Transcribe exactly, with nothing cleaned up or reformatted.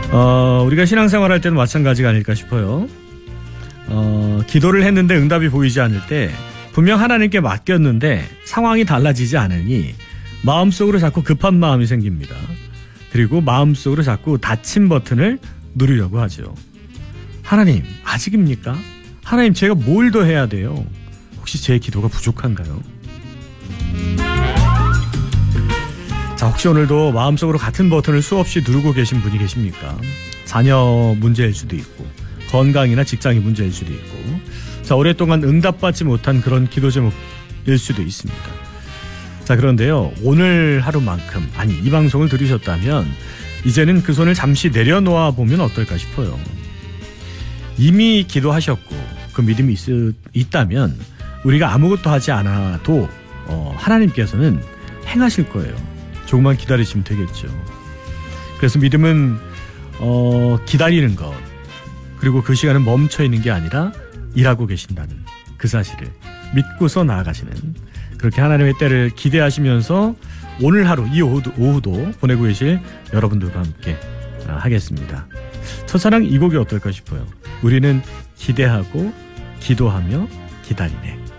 어, 우리가 신앙생활 할 때는 마찬가지가 아닐까 싶어요. 어, 기도를 했는데 응답이 보이지 않을 때 분명 하나님께 맡겼는데 상황이 달라지지 않으니 마음속으로 자꾸 급한 마음이 생깁니다. 그리고 마음속으로 자꾸 닫힌 버튼을 누르려고 하죠. 하나님, 아직입니까? 하나님, 제가 뭘 더 해야 돼요? 혹시 제 기도가 부족한가요? 자, 혹시 오늘도 마음속으로 같은 버튼을 수없이 누르고 계신 분이 계십니까? 자녀 문제일 수도 있고, 건강이나 직장이 문제일 수도 있고, 자, 오랫동안 응답받지 못한 그런 기도 제목일 수도 있습니다. 자, 그런데요, 오늘 하루만큼, 아니, 이 방송을 들으셨다면 이제는 그 손을 잠시 내려놓아 보면 어떨까 싶어요. 이미 기도하셨고 그 믿음이 있, 있다면 우리가 아무것도 하지 않아도 어, 하나님께서는 행하실 거예요. 조금만 기다리시면 되겠죠. 그래서 믿음은 어, 기다리는 것, 그리고 그 시간은 멈춰 있는 게 아니라 일하고 계신다는 그 사실을 믿고서 나아가시는, 그렇게 하나님의 때를 기대하시면서 오늘 하루, 이 오후도, 오후도 보내고 계실 여러분들과 함께 하겠습니다. 첫사랑 이 곡이 어떨까 싶어요. 우리는 기대하고 기도하며 기다리네.